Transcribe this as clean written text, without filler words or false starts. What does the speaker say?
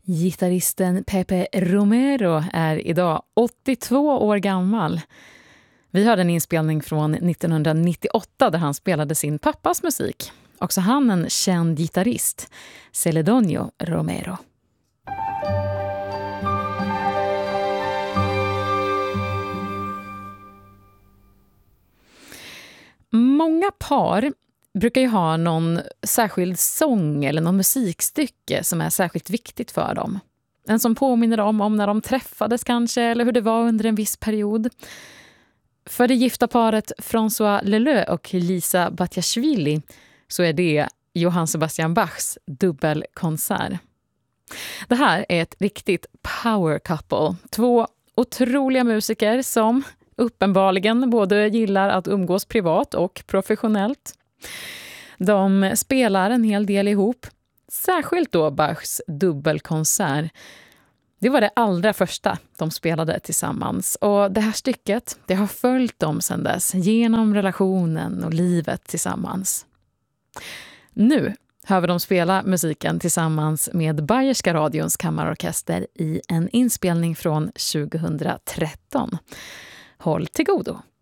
Gitarristen Pepe Romero är idag 82 år gammal. Vi hörde en inspelning från 1998 där han spelade sin pappas musik. Också han en känd gitarrist, Celedonio Romero. Många par brukar ju ha någon särskild sång eller någon musikstycke som är särskilt viktigt för dem. En som påminner dem om när de träffades kanske eller hur det var under en viss period. För det gifta paret François Leleux och Lisa Batiashvili så är det Johann Sebastian Bachs dubbelkonsert. Det här är ett riktigt power couple. Två otroliga musiker som uppenbarligen både gillar att umgås privat och professionellt. De spelar en hel del ihop, särskilt då Bachs dubbelkonsert. Det var det allra första de spelade tillsammans och det här stycket det har följt dem sedan dess genom relationen och livet tillsammans. Nu hör vi dem spela musiken tillsammans med Bayerska radions kammarorkester i en inspelning från 2013. Håll till godo!